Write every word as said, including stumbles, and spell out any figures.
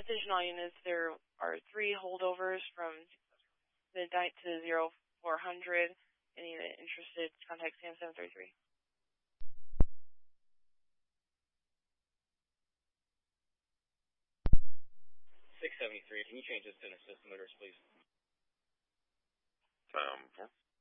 Attention all units, there are three holdovers from midnight to zero four hundred. Any unit interested, contact SAM seven thirty-three. six seventy-three, can you change this to an assist motors, please? Um, four.